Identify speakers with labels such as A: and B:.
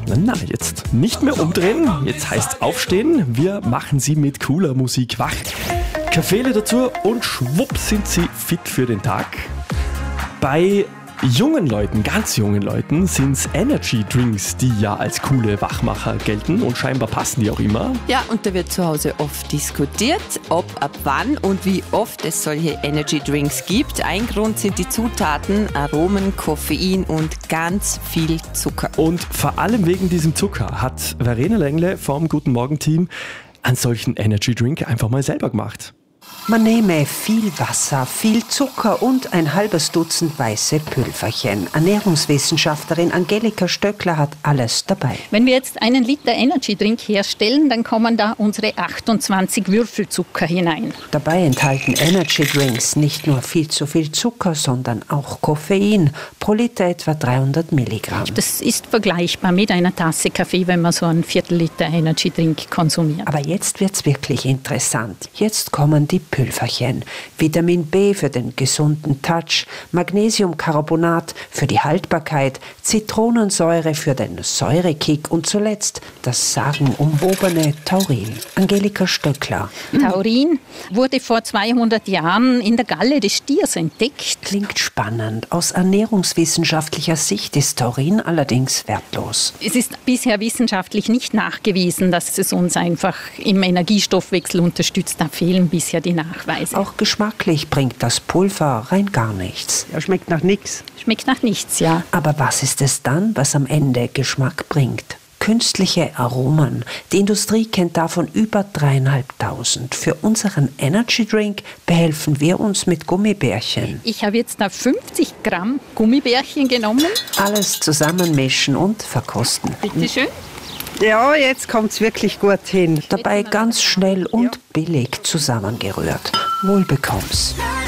A: Na, jetzt nicht mehr umdrehen, jetzt heißt aufstehen. Wir machen Sie mit cooler Musik wach. Kaffeele dazu und schwupp sind Sie fit für den Tag. Bei jungen Leuten, ganz jungen Leuten, sind es Energy Drinks, die ja als coole Wachmacher gelten und scheinbar passen die auch immer.
B: Ja, und da wird zu Hause oft diskutiert, ob, ab wann und wie oft es solche Energy Drinks gibt. Ein Grund sind die Zutaten, Aromen, Koffein und ganz viel Zucker.
A: Und vor allem wegen diesem Zucker hat Verena Lengle vom Guten Morgen-Team einen solchen Energy Drink einfach mal selber gemacht.
C: Man nehme viel Wasser, viel Zucker und ein halbes Dutzend weiße Pülverchen. Ernährungswissenschaftlerin Angelika Stöckler hat alles dabei.
D: Wenn wir jetzt einen Liter Energy Drink herstellen, dann kommen da unsere 28 Würfelzucker hinein.
C: Dabei enthalten Energy Drinks nicht nur viel zu viel Zucker, sondern auch Koffein. Pro Liter etwa 300 Milligramm.
D: Das ist vergleichbar mit einer Tasse Kaffee, wenn man so einen Viertel-Liter Energy Drink konsumiert.
C: Aber jetzt wird's wirklich interessant. Jetzt kommen die Pülverchen. Vitamin B für den gesunden Touch, Magnesiumcarbonat für die Haltbarkeit, Zitronensäure für den Säurekick und zuletzt das sagenumwobene Taurin. Angelika Stöckler.
D: Taurin wurde vor 200 Jahren in der Galle des Stiers entdeckt.
C: Klingt spannend. Aus ernährungswissenschaftlicher Sicht ist Taurin allerdings wertlos.
D: Es ist bisher wissenschaftlich nicht nachgewiesen, dass es uns einfach im Energiestoffwechsel unterstützt. Da fehlen bisher die Nachweise.
C: Auch geschmacklich bringt das Pulver rein gar nichts.
E: Ja, schmeckt nach nichts.
D: Schmeckt nach nichts, ja.
C: Aber was ist es dann, was am Ende Geschmack bringt? Künstliche Aromen. Die Industrie kennt davon über 3.500. Für unseren Energy Drink behelfen wir uns mit Gummibärchen.
D: Ich habe jetzt da 50 Gramm Gummibärchen genommen.
C: Alles zusammenmischen und verkosten.
D: Bitte schön.
E: Ja, jetzt kommt es wirklich gut hin.
C: Dabei ganz schnell und billig zusammengerührt. Wohl bekomm's.